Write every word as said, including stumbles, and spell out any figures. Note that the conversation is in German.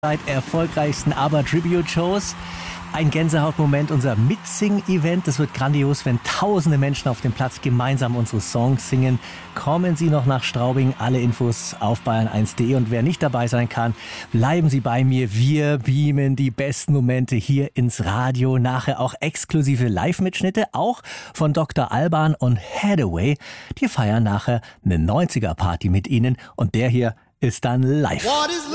erfolgreichsten ABBA-Tribute-Shows. Ein Gänsehautmoment, unser Mitsing-Event. Das wird grandios, wenn tausende Menschen auf dem Platz gemeinsam unsere Songs singen. Kommen Sie noch nach Straubing. Alle Infos auf bayern eins punkt de. Und wer nicht dabei sein kann, bleiben Sie bei mir. Wir beamen die besten Momente hier ins Radio. Nachher auch exklusive Live-Mitschnitte, auch von Doktor Alban und Hathaway. Die feiern nachher eine neunziger-Party mit Ihnen. Und der hier ist dann live.